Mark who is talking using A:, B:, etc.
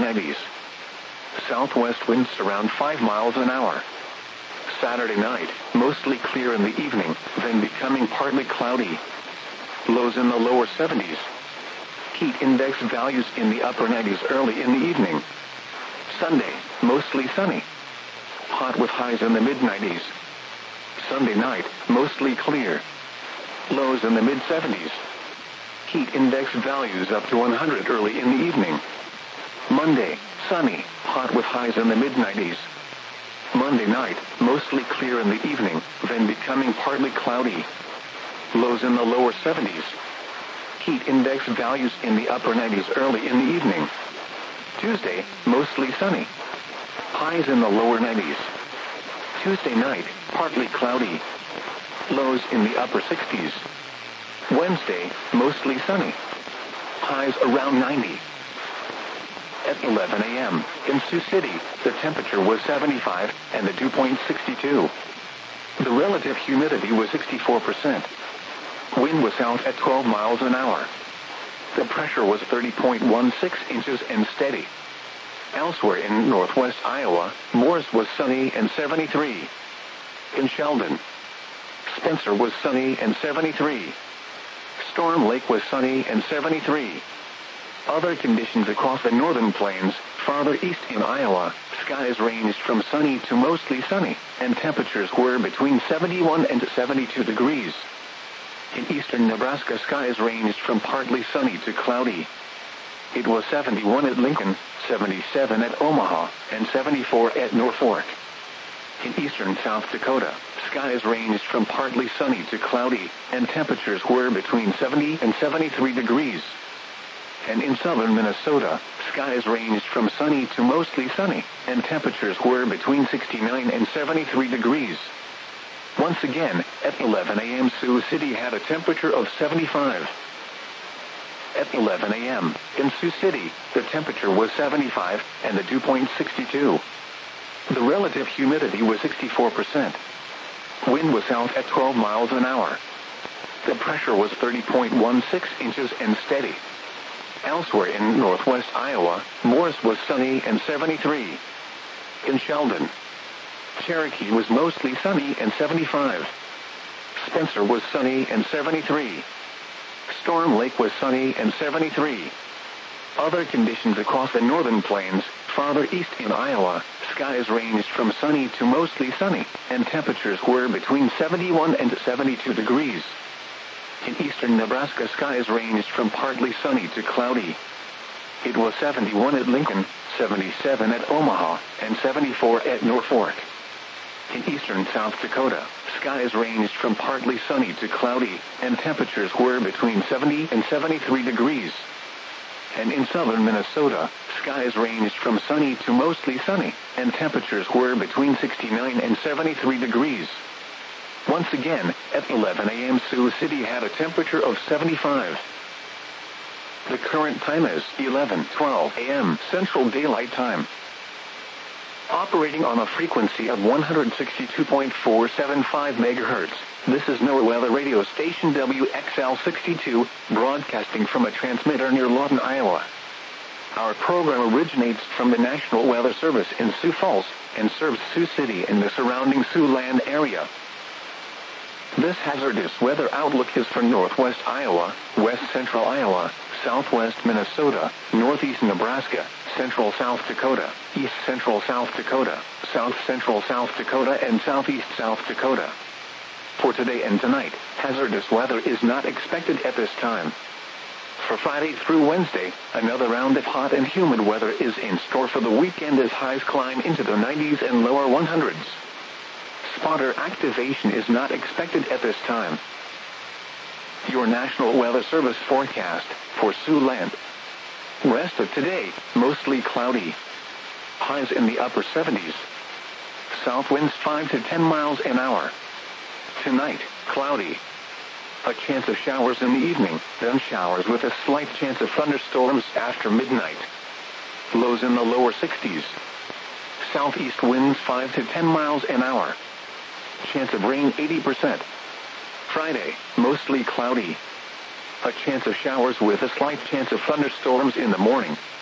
A: 90s. Southwest winds around 5 miles an hour. Saturday night, mostly clear in the evening, then becoming partly cloudy. Lows in the lower 70s. Heat index values in the upper 90s early in the evening. Sunday, mostly sunny. Hot with highs in the mid-90s. Sunday night, mostly clear. Lows in the mid-70s. Heat index values up to 100 early in the evening. Monday, sunny, hot with highs in the mid-90s. Monday night, mostly clear in the evening, then becoming partly cloudy. Lows in the lower 70s. Heat index values in the upper 90s early in the evening. Tuesday, mostly sunny. Highs in the lower 90s. Tuesday night, partly cloudy. Lows in the upper 60s. Wednesday, mostly sunny. Highs around 90. At 11 a.m., in Sioux City, the temperature was 75, and the dew point 62. The relative humidity was 64%. Wind was south at 12 miles an hour. The pressure was 30.16 inches and steady. Elsewhere in northwest Iowa, Morris was sunny and 73. In Sheldon, Spencer was sunny and 73. Storm Lake was sunny and 73. Other conditions across the northern plains, farther east in Iowa, skies ranged from sunny to mostly sunny, and temperatures were between 71 and 72 degrees. In eastern Nebraska, skies ranged from partly sunny to cloudy. It was 71 at Lincoln, 77 at Omaha, and 74 at Norfolk. In eastern South Dakota, skies ranged from partly sunny to cloudy, and temperatures were between 70 and 73 degrees. And in southern Minnesota, skies ranged from sunny to mostly sunny, and temperatures were between 69 and 73 degrees. Once again, at 11 a.m. Sioux City had a temperature of 75. At 11 a.m., in Sioux City, the temperature was 75, and the dew point 62. The relative humidity was 64%. Wind was south at 12 miles an hour. The pressure was 30.16 inches and steady. Elsewhere in northwest Iowa, Morris was sunny and 73. In Sheldon, Cherokee was mostly sunny and 75. Spencer was sunny and 73. Storm Lake was sunny and 73. Other conditions across the northern plains, farther east in Iowa, skies ranged from sunny to mostly sunny, and temperatures were between 71 and 72 degrees. In eastern Nebraska, skies ranged from partly sunny to cloudy. It was 71 at Lincoln, 77 at Omaha, and 74 at Norfolk. In eastern South Dakota, skies ranged from partly sunny to cloudy, and temperatures were between 70 and 73 degrees. And in southern Minnesota, skies ranged from sunny to mostly sunny, and temperatures were between 69 and 73 degrees. Once again, at 11 a.m. Sioux City had a temperature of 75. The current time is 11:12 a.m. Central Daylight Time. Operating on a frequency of 162.475 MHz, this is NOAA Weather Radio Station WXL62, broadcasting from a transmitter near Lawton, Iowa. Our program originates from the National Weather Service in Sioux Falls and serves Sioux City and the surrounding Siouxland area. This hazardous weather outlook is for northwest Iowa, west central Iowa, southwest Minnesota, northeast Nebraska, central South Dakota, east central South Dakota, south central South Dakota, and southeast South Dakota. For today and tonight, hazardous weather is not expected at this time. For Friday through Wednesday, another round of hot and humid weather is in store for the weekend as highs climb into the 90s and lower 100s. Spotter activation is not expected at this time. Your National Weather Service forecast for Siouxland. Rest of today, mostly cloudy. Highs in the upper 70s. South winds 5 to 10 miles an hour. Tonight, cloudy. A chance of showers in the evening, then showers with a slight chance of thunderstorms after midnight. Lows in the lower 60s. Southeast winds 5 to 10 miles an hour. Chance of rain 80%. Friday, mostly cloudy. A chance of showers with a slight chance of thunderstorms in the morning.